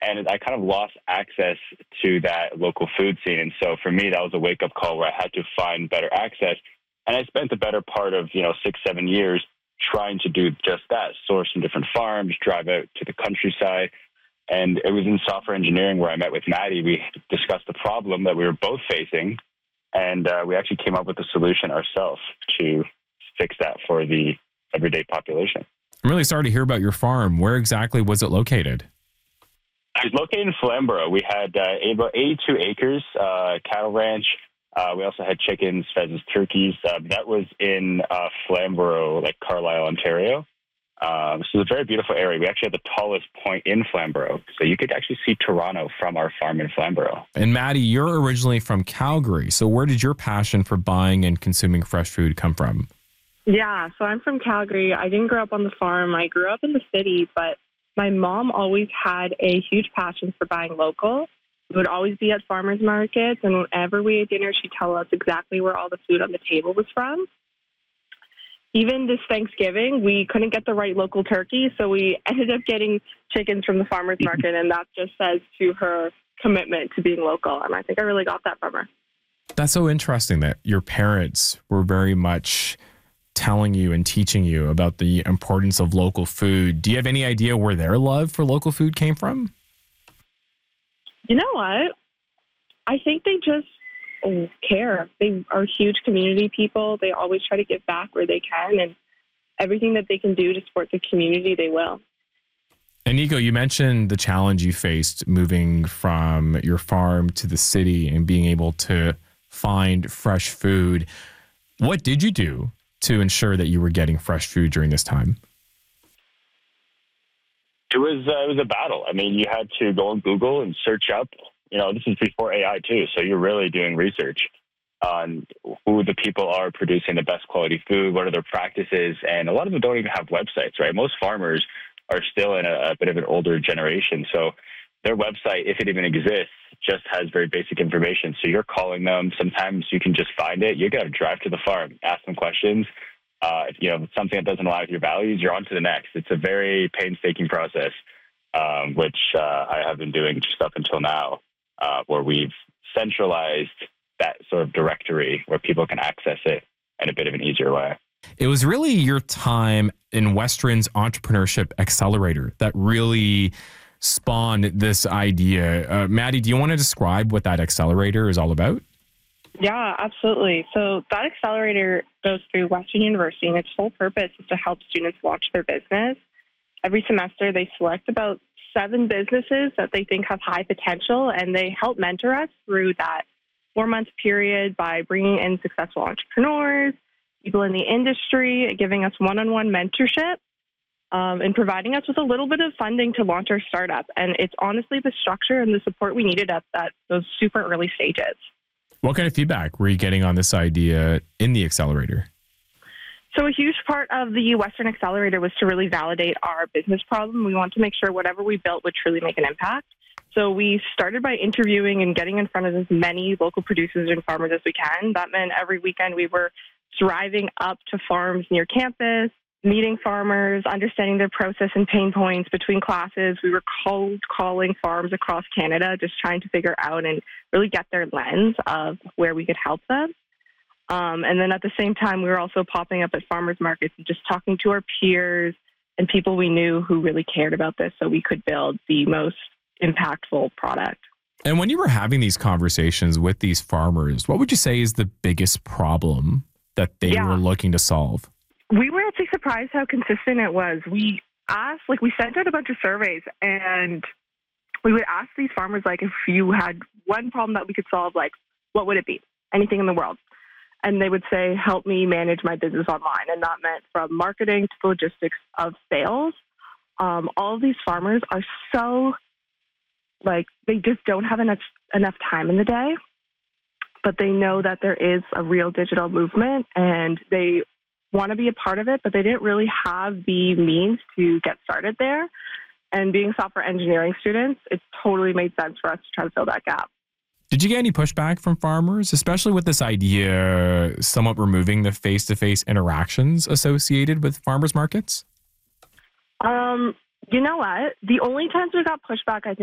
and I kind of lost access to that local food scene. And so for me, that was a wake up call where I had to find better access. And I spent the better part of 6-7 years trying to do just that: source from different farms, drive out to the countryside. And it was in software engineering where I met with Maddie. We discussed the problem that we were both facing, and we actually came up with a solution ourselves to fix that for the everyday population. I'm really sorry to hear about your farm. Where exactly was it located? It was located in Flamborough. We had about 82 acres, cattle ranch. We also had chickens, pheasants, turkeys. That was in Flamborough, like Carlisle, Ontario. So it's a very beautiful area. We actually had the tallest point in Flamborough. So you could actually see Toronto from our farm in Flamborough. And Maddie, you're originally from Calgary. So where did your passion for buying and consuming fresh food come from? Yeah, so I'm from Calgary. I didn't grow up on the farm. I grew up in the city, but my mom always had a huge passion for buying local. We would always be at farmers markets, and whenever we ate dinner, she'd tell us exactly where all the food on the table was from. Even this Thanksgiving, we couldn't get the right local turkey, so we ended up getting chickens from the farmers market, and that just says to her commitment to being local, and I think I really got that from her. That's so interesting that your parents were very much telling you and teaching you about the importance of local food. Do you have any idea where their love for local food came from? You know what? I think they just care. They are huge community people. They always try to give back where they can, and everything that they can do to support the community, they will. And Nico, you mentioned the challenge you faced moving from your farm to the city and being able to find fresh food. What did you do to ensure that you were getting fresh food during this time? It was a battle. I mean, you had to go on Google and search up. This is before AI too, so you're really doing research on who the people are producing the best quality food, what are their practices, and a lot of them don't even have websites, right? Most farmers are still in a bit of an older generation, so their website, if it even exists, just has very basic information. So you're calling them. Sometimes you can just find it. You got to drive to the farm, ask them questions. If it's something that doesn't align with your values, you're on to the next. It's a very painstaking process, which I have been doing just up until now, where we've centralized that sort of directory where people can access it in a bit of an easier way. It was really your time in Western's Entrepreneurship Accelerator that really spawned this idea. Maddie, do you want to describe what that accelerator is all about? Yeah, absolutely. So that accelerator goes through Western University, and its whole purpose is to help students launch their business. Every semester, they select about 7 businesses that they think have high potential, and they help mentor us through that 4-month period by bringing in successful entrepreneurs, people in the industry, giving us one-on-one mentorship, and providing us with a little bit of funding to launch our startup. And it's honestly the structure and the support we needed at those super early stages. What kind of feedback were you getting on this idea in the accelerator? So a huge part of the Western Accelerator was to really validate our business problem. We want to make sure whatever we built would truly make an impact. So we started by interviewing and getting in front of as many local producers and farmers as we can. That meant every weekend we were driving up to farms near campus, meeting farmers, understanding their process and pain points between classes. We were cold calling farms across Canada, just trying to figure out and really get their lens of where we could help them. And then at the same time, we were also popping up at farmers markets and just talking to our peers and people we knew who really cared about this so we could build the most impactful product. And when you were having these conversations with these farmers, what would you say is the biggest problem that they were looking to solve? We were actually surprised how consistent it was. We sent out a bunch of surveys, and we would ask these farmers, if you had one problem that we could solve, what would it be? Anything in the world. And they would say, help me manage my business online. And that meant from marketing to the logistics of sales. All of these farmers are so, they just don't have enough time in the day, but they know that there is a real digital movement, and they want to be a part of it, but they didn't really have the means to get started there. And being software engineering students, it totally made sense for us to try to fill that gap. Did you get any pushback from farmers, especially with this idea somewhat removing the face-to-face interactions associated with farmers markets? You know what? The only times we got pushback, I think,